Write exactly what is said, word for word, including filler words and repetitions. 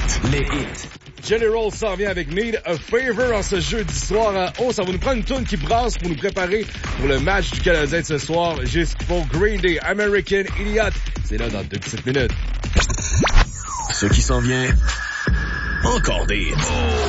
hits. Les hits. Jelly Roll s'en vient avec Need a Favor en ce jeudi soir à haut. Ça va nous prendre une tourne qui brasse pour nous préparer pour le match du Canadien de ce soir. Juste pour Green Day, American Idiot. C'est là dans deux petites minutes. Ce qui s'en vient, encore des hits.